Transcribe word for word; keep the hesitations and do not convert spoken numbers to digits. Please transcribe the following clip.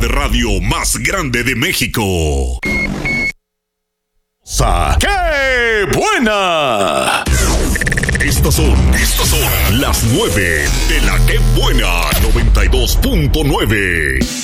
de radio más grande de México. ¡Qué buena! Estas son, estas son las nueve de la Qué Buena noventa y dos punto nueve.